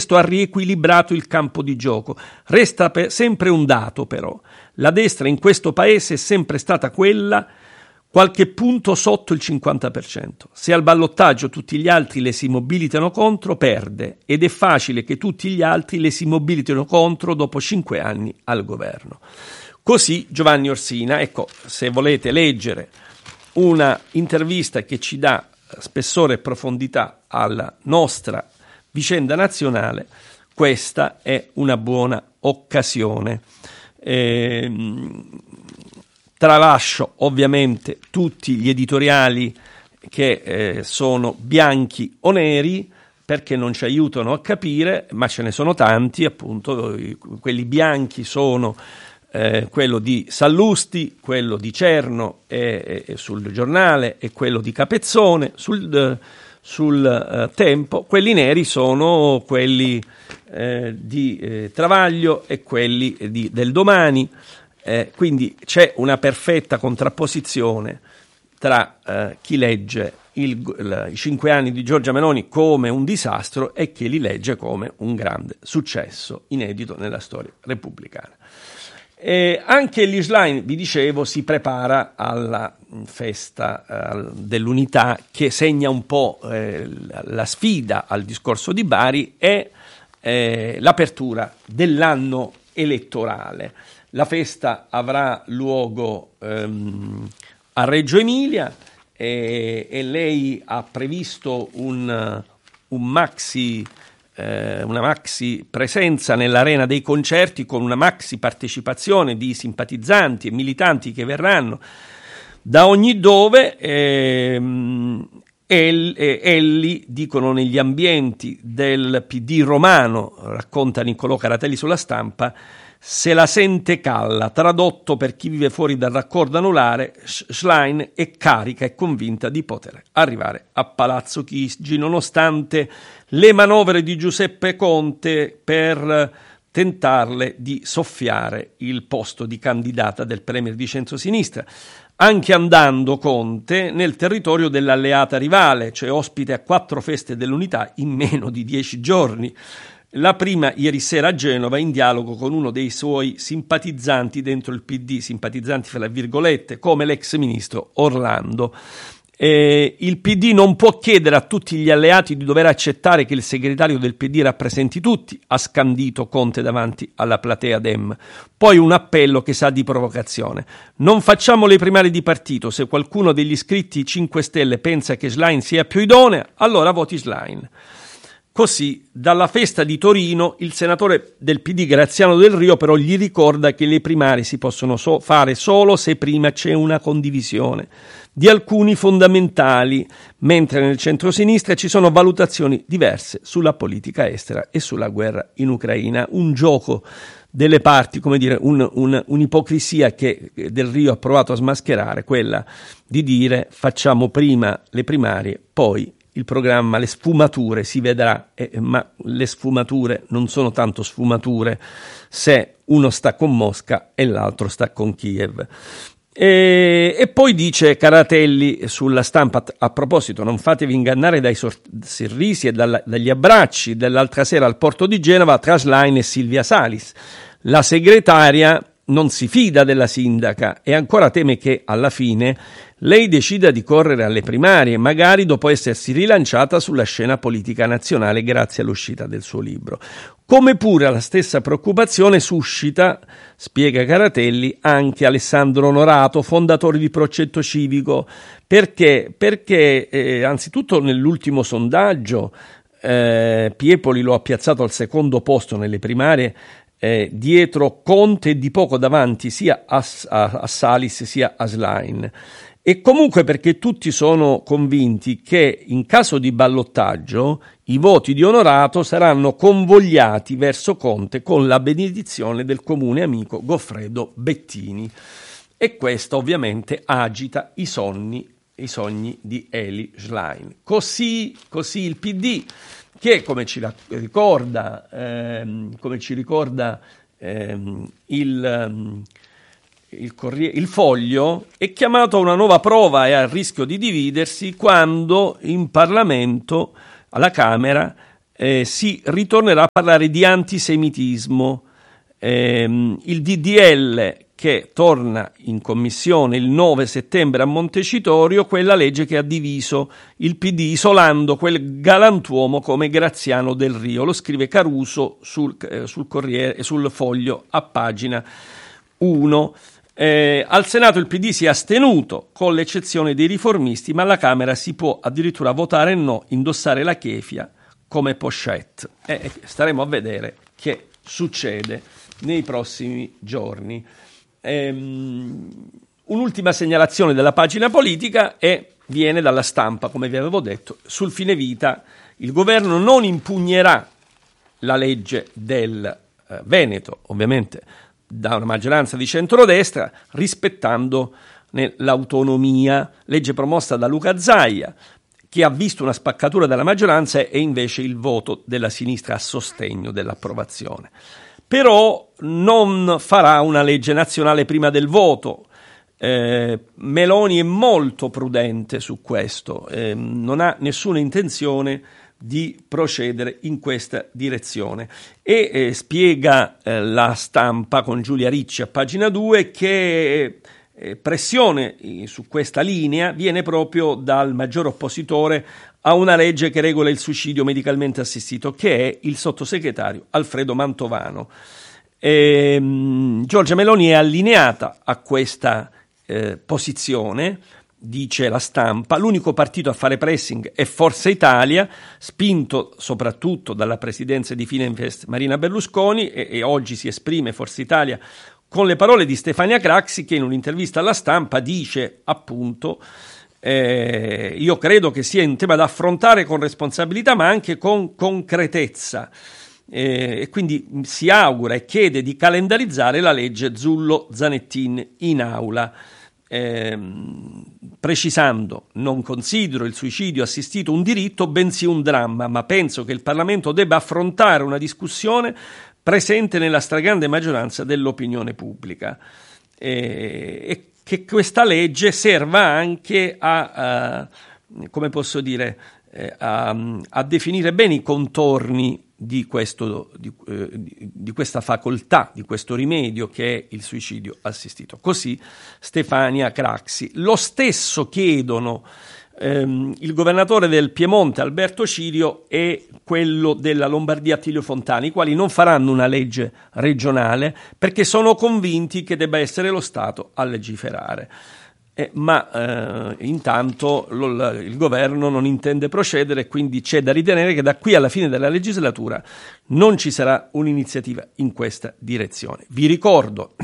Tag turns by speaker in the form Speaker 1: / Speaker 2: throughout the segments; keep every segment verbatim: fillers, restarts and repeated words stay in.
Speaker 1: questo ha riequilibrato il campo di gioco. Resta per, sempre un dato però, la destra in questo paese è sempre stata quella qualche punto sotto il cinquanta per cento. Se al ballottaggio tutti gli altri le si mobilitano contro, perde, ed è facile che tutti gli altri le si mobilitino contro dopo cinque anni al governo. Così Giovanni Orsina. Ecco, se volete leggere una intervista che ci dà spessore e profondità alla nostra vicenda nazionale, questa è una buona occasione. Ehm, tralascio ovviamente tutti gli editoriali che eh, sono bianchi o neri, perché non ci aiutano a capire, ma ce ne sono tanti, appunto. Quelli bianchi sono eh, quello di Sallusti, quello di Cerno e, e sul Giornale, e quello di Capezzone sul, eh, sul eh, Tempo. Quelli neri sono quelli eh, di eh, Travaglio e quelli di, del Domani. Eh, quindi c'è una perfetta contrapposizione tra eh, chi legge il, il, i cinque anni di Giorgia Meloni come un disastro e chi li legge come un grande successo inedito nella storia repubblicana. E anche Elly Schlein, vi dicevo, si prepara alla festa eh, dell'unità, che segna un po' eh, la sfida al discorso di Bari e eh, l'apertura dell'anno elettorale. La festa avrà luogo ehm, a Reggio Emilia e, e lei ha previsto un, un maxi, eh, una maxi presenza nell'arena dei concerti, con una maxi partecipazione di simpatizzanti e militanti che verranno da ogni dove. Ehm, Elly, dicono negli ambienti del P D romano, racconta Niccolò Caratelli sulla Stampa, se la sente calla. Tradotto per chi vive fuori dal raccordo anulare, Schlein è carica e convinta di poter arrivare a Palazzo Chigi, nonostante le manovre di Giuseppe Conte per tentarle di soffiare il posto di candidata del premier di centrosinistra, anche andando Conte nel territorio dell'alleata rivale, cioè ospite a quattro feste dell'unità in meno di dieci giorni. La prima ieri sera a Genova, in dialogo con uno dei suoi simpatizzanti dentro il P D, simpatizzanti fra virgolette, come l'ex ministro Orlando. Eh, il P D non può chiedere a tutti gli alleati di dover accettare che il segretario del P D rappresenti tutti, ha scandito Conte davanti alla platea Dem. Poi un appello che sa di provocazione: non facciamo le primarie di partito, se qualcuno degli iscritti cinque Stelle pensa che Schlein sia più idonea, allora voti Schlein. Così, dalla festa di Torino, il senatore del P D Graziano Del Rio però gli ricorda che le primarie si possono so- fare solo se prima c'è una condivisione di alcuni fondamentali, mentre nel centrosinistra ci sono valutazioni diverse sulla politica estera e sulla guerra in Ucraina. Un gioco delle parti, come dire, un, un, un'ipocrisia che Del Rio ha provato a smascherare, quella di dire facciamo prima le primarie, poi il programma, le sfumature si vedrà, eh, ma le sfumature non sono tanto sfumature se uno sta con Mosca e l'altro sta con Kiev. E, e poi dice Caratelli sulla Stampa, a proposito, non fatevi ingannare dai sorrisi e dalla, dagli abbracci dell'altra sera al porto di Genova tra Schlein e Silvia Salis. La segretaria non si fida della sindaca e ancora teme che alla fine lei decida di correre alle primarie, magari dopo essersi rilanciata sulla scena politica nazionale grazie all'uscita del suo libro. Come pure la stessa preoccupazione suscita, spiega Caratelli, anche Alessandro Onorato, fondatore di Progetto Civico, perché, perché eh, anzitutto nell'ultimo sondaggio eh, Piepoli lo ha piazzato al secondo posto nelle primarie, Eh, dietro Conte e di poco davanti sia a, a, a Salis sia a Schlein, e comunque perché tutti sono convinti che in caso di ballottaggio i voti di Onorato saranno convogliati verso Conte con la benedizione del comune amico Goffredo Bettini, e questo ovviamente agita i sogni, i sogni di Elly Schlein. Così, così il P D, che come ci ricorda, ehm, come ci ricorda ehm, il, il, Corriere, il Foglio, è chiamato a una nuova prova e a rischio di dividersi quando in Parlamento, alla Camera, eh, si ritornerà a parlare di antisemitismo. Eh, il D D L che torna in commissione il nove settembre a Montecitorio, quella legge che ha diviso il P D isolando quel galantuomo come Graziano Del Rio. Lo scrive Caruso sul, eh, sul Corriere, sul Foglio a pagina uno. Eh, al Senato il P D si è astenuto con l'eccezione dei riformisti, ma alla Camera si può addirittura votare no, indossare la chefia come pochette. Eh, staremo a vedere che succede nei prossimi giorni. Ehm, un'ultima segnalazione della pagina politica e viene dalla Stampa, come vi avevo detto. Sul fine vita il governo non impugnerà la legge del eh, Veneto, ovviamente da una maggioranza di centrodestra, rispettando l'autonomia, legge promossa da Luca Zaia, che ha visto una spaccatura della maggioranza e invece il voto della sinistra a sostegno dell'approvazione. Però non farà una legge nazionale prima del voto. Eh, Meloni è molto prudente su questo, eh, non ha nessuna intenzione di procedere in questa direzione e eh, spiega eh, la Stampa con Giulia Ricci a pagina due che eh, pressione eh, su questa linea viene proprio dal maggior oppositore a una legge che regola il suicidio medicalmente assistito, che è il sottosegretario Alfredo Mantovano. E, mh, Giorgia Meloni è allineata a questa eh, posizione. Dice la Stampa, l'unico partito a fare pressing è Forza Italia, spinto soprattutto dalla presidenza di Fininvest Marina Berlusconi, e, e oggi si esprime Forza Italia con le parole di Stefania Craxi, che in un'intervista alla Stampa dice appunto eh, io credo che sia un tema da affrontare con responsabilità ma anche con concretezza, eh, e quindi si augura e chiede di calendarizzare la legge Zullo-Zanettin in aula. Eh, precisando, non considero il suicidio assistito un diritto bensì un dramma, ma penso che il Parlamento debba affrontare una discussione presente nella stragrande maggioranza dell'opinione pubblica eh, e che questa legge serva anche a, a come posso dire eh, a, a definire bene i contorni di, questo, di, eh, di questa facoltà, di questo rimedio che è il suicidio assistito. Così Stefania Craxi. Lo stesso chiedono ehm, il governatore del Piemonte Alberto Cirio e quello della Lombardia Attilio Fontana, i quali non faranno una legge regionale perché sono convinti che debba essere lo Stato a legiferare. Eh, ma eh, intanto lo, il governo non intende procedere, quindi c'è da ritenere che da qui alla fine della legislatura non ci sarà un'iniziativa in questa direzione. Vi ricordo,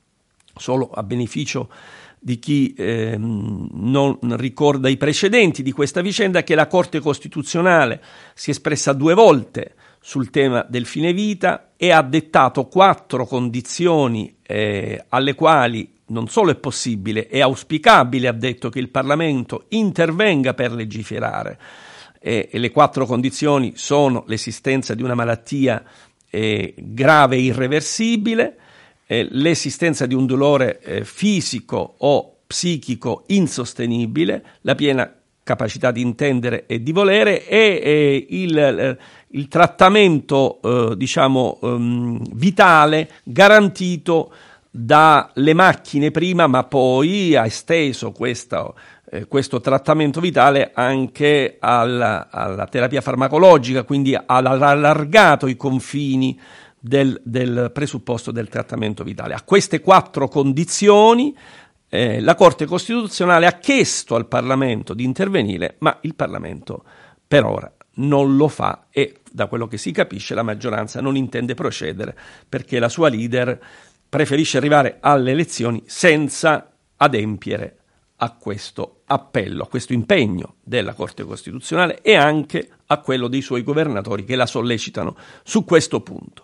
Speaker 1: solo a beneficio di chi eh, non ricorda i precedenti di questa vicenda, che la Corte Costituzionale si è espressa due volte sul tema del fine vita e ha dettato quattro condizioni eh, alle quali non solo è possibile, è auspicabile, ha detto, che il Parlamento intervenga per legiferare. E, e le quattro condizioni sono l'esistenza di una malattia eh, grave e irreversibile, eh, l'esistenza di un dolore eh, fisico o psichico insostenibile, la piena capacità di intendere e di volere e eh, il, il trattamento eh, diciamo um, vitale garantito dalle macchine prima, ma poi ha esteso questo, eh, questo trattamento vitale anche alla, alla terapia farmacologica, quindi ha allargato i confini del, del presupposto del trattamento vitale. A queste quattro condizioni eh, la Corte Costituzionale ha chiesto al Parlamento di intervenire, ma il Parlamento per ora non lo fa e, da quello che si capisce, la maggioranza non intende procedere perché la sua leader preferisce arrivare alle elezioni senza adempiere a questo appello, a questo impegno della Corte Costituzionale e anche a quello dei suoi governatori che la sollecitano su questo punto.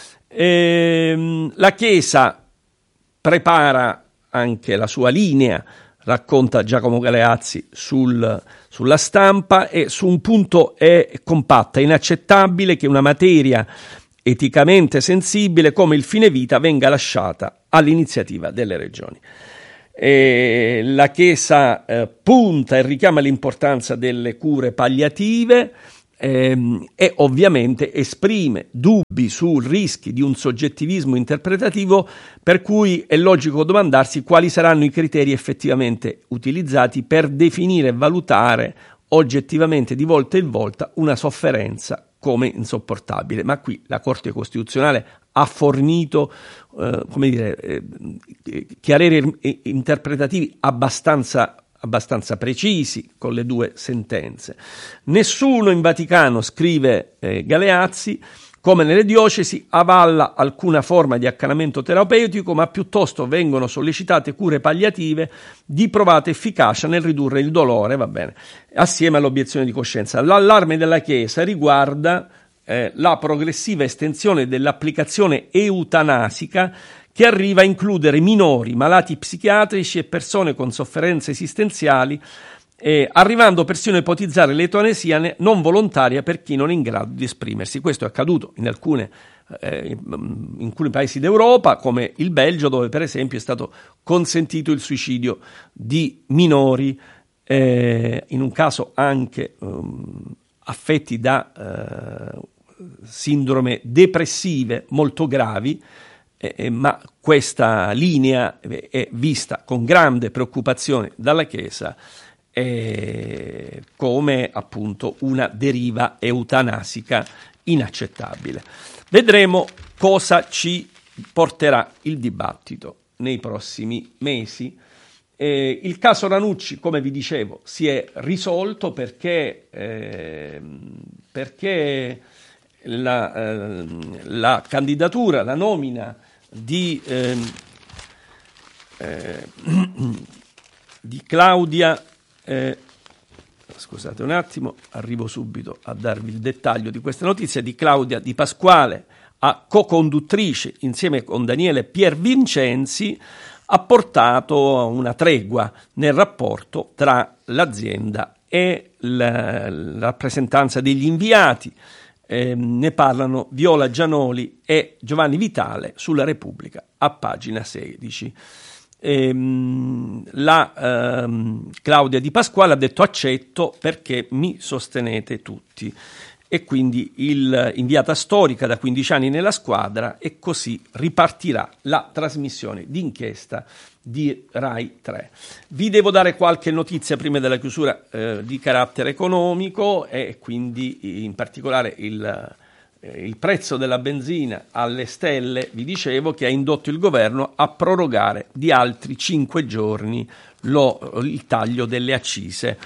Speaker 1: Ehm, la Chiesa prepara anche la sua linea, racconta Giacomo Galeazzi sul, sulla Stampa, e su un punto è compatta, è inaccettabile che una materia eticamente sensibile come il fine vita venga lasciata all'iniziativa delle regioni. E la Chiesa eh, punta e richiama l'importanza delle cure palliative, ehm, e ovviamente esprime dubbi su rischi di un soggettivismo interpretativo, per cui è logico domandarsi quali saranno i criteri effettivamente utilizzati per definire e valutare oggettivamente di volta in volta una sofferenza come insopportabile. Ma qui la Corte Costituzionale ha fornito eh, come dire, eh, chiareri interpretativi abbastanza abbastanza precisi con le due sentenze. Nessuno in Vaticano, scrive eh, Galeazzi, come nelle diocesi, avalla alcuna forma di accanimento terapeutico, ma piuttosto vengono sollecitate cure palliative di provata efficacia nel ridurre il dolore, va bene, assieme all'obiezione di coscienza. L'allarme della Chiesa riguarda eh, la progressiva estensione dell'applicazione eutanasica, che arriva a includere minori, malati psichiatrici e persone con sofferenze esistenziali, eh, arrivando persino a ipotizzare l'eutanasia non volontaria per chi non è in grado di esprimersi. Questo è accaduto in alcune eh, in alcuni paesi d'Europa, come il Belgio, dove per esempio è stato consentito il suicidio di minori, eh, in un caso anche um, affetti da uh, sindrome depressive molto gravi. Eh, ma questa linea è vista con grande preoccupazione dalla Chiesa eh, come appunto una deriva eutanasica inaccettabile. Vedremo cosa ci porterà il dibattito nei prossimi mesi. Eh, il caso Ranucci, come vi dicevo, si è risolto perché, eh, perché la, eh, la candidatura, la nomina di, eh, eh, di Claudia, eh, scusate un attimo, arrivo subito a darvi il dettaglio di questa notizia, di Claudia Di Pasquale a co-conduttrice insieme con Daniele Piervincenzi, ha portato a una tregua nel rapporto tra l'azienda e la, la rappresentanza degli inviati. Eh, ne parlano Viola Gianoli e Giovanni Vitale sulla Repubblica a pagina sedici. Eh, la ehm, Claudia Di Pasquale ha detto accetto perché mi sostenete tutti, e quindi il, inviata storica da quindici anni nella squadra, e così ripartirà la trasmissione d'inchiesta di Rai tre. Vi devo dare qualche notizia prima della chiusura eh, di carattere economico, e quindi in particolare il, eh, il prezzo della benzina alle stelle. Vi dicevo che ha indotto il governo a prorogare di altri cinque giorni lo, il taglio delle accise,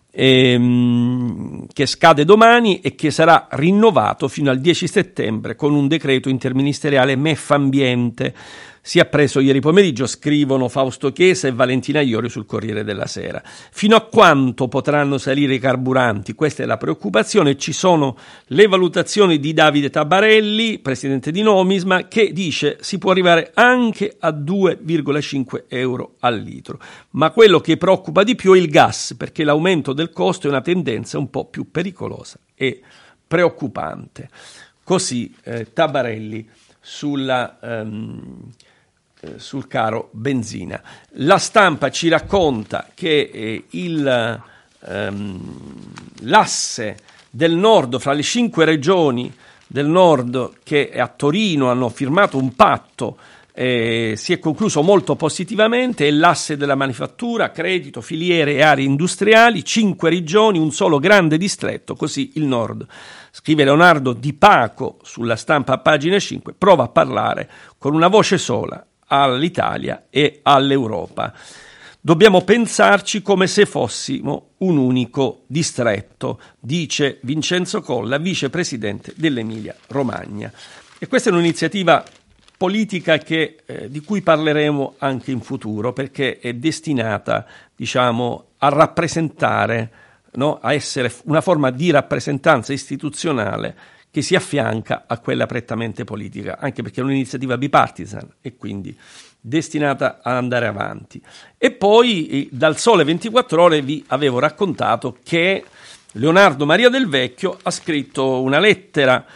Speaker 1: ehm, che scade domani e che sarà rinnovato fino al dieci settembre con un decreto interministeriale M E F Ambiente. Si è appreso ieri pomeriggio, scrivono Fausto Chiesa e Valentina Iori sul Corriere della Sera. Fino a quanto potranno salire i carburanti? Questa è la preoccupazione. Ci sono le valutazioni di Davide Tabarelli, presidente di Nomisma, che dice si può arrivare anche a due virgola cinque euro al litro. Ma quello che preoccupa di più è il gas, perché l'aumento del costo è una tendenza un po' più pericolosa e preoccupante. Così eh, Tabarelli sulla... Um, sul caro benzina. La Stampa ci racconta che eh, il, ehm, l'asse del nord, fra le cinque regioni del nord che a Torino hanno firmato un patto, eh, si è concluso molto positivamente. È l'asse della manifattura, credito, filiere e aree industriali, cinque regioni, un solo grande distretto, così il nord. Scrive Leonardo Di Paco sulla Stampa a pagina cinque, prova a parlare con una voce sola all'Italia e all'Europa. Dobbiamo pensarci come se fossimo un unico distretto, dice Vincenzo Colla, vicepresidente dell'Emilia Romagna. E questa è un'iniziativa politica che, eh, di cui parleremo anche in futuro, perché è destinata, diciamo, a rappresentare, no, a essere una forma di rappresentanza istituzionale che si affianca a quella prettamente politica, anche perché è un'iniziativa bipartisan e quindi destinata ad andare avanti. E poi dal Sole ventiquattro Ore vi avevo raccontato che Leonardo Maria Del Vecchio ha scritto una lettera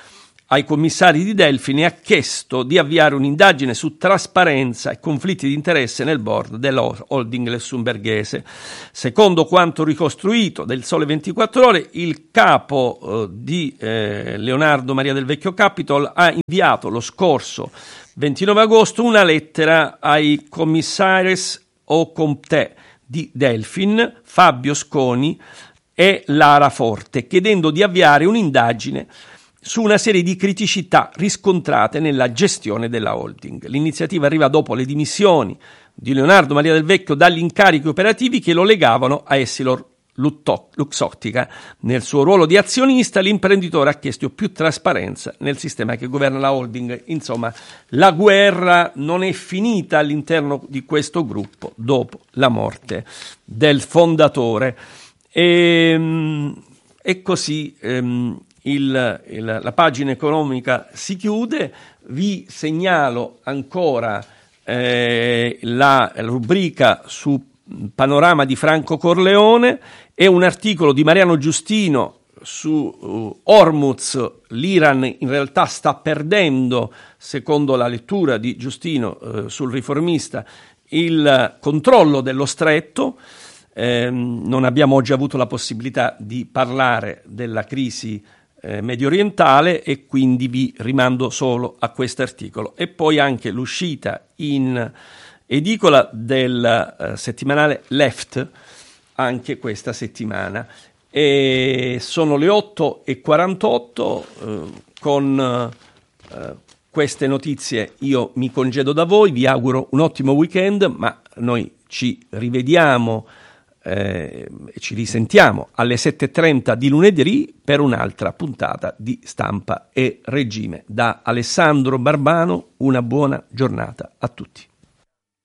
Speaker 1: ai commissari di Delfin e ha chiesto di avviare un'indagine su trasparenza e conflitti di interesse nel board della holding lussemburghese. Secondo quanto ricostruito del Sole ventiquattro Ore, il capo eh, di eh, Leonardo Maria Del Vecchio Capital ha inviato lo scorso ventinove agosto una lettera ai commissaris au compte di Delfin, Fabio Sconi e Lara Forte, chiedendo di avviare un'indagine su una serie di criticità riscontrate nella gestione della holding. L'iniziativa arriva dopo le dimissioni di Leonardo Maria Del Vecchio dagli incarichi operativi che lo legavano a Essilor Luxottica. Nel suo ruolo di azionista, l'imprenditore ha chiesto più trasparenza nel sistema che governa la holding. Insomma, la guerra non è finita all'interno di questo gruppo dopo la morte del fondatore. E, e così ehm, il, il, la pagina economica si chiude. Vi segnalo ancora eh, la rubrica su Panorama di Franco Corleone e un articolo di Mariano Giustino su uh, Hormuz. L'Iran in realtà sta perdendo, secondo la lettura di Giustino uh, sul Riformista, il controllo dello stretto. Eh, non abbiamo oggi avuto la possibilità di parlare della crisi eh, medio orientale e quindi vi rimando solo a questo articolo. E poi anche l'uscita in edicola del uh, settimanale Left anche questa settimana. E sono le otto e quarantotto. Uh, con uh, queste notizie io mi congedo da voi, vi auguro un ottimo weekend, ma noi ci rivediamo e eh, ci risentiamo alle sette e trenta di lunedì per un'altra puntata di Stampa e Regime. Da Alessandro Barbano una buona giornata a tutti.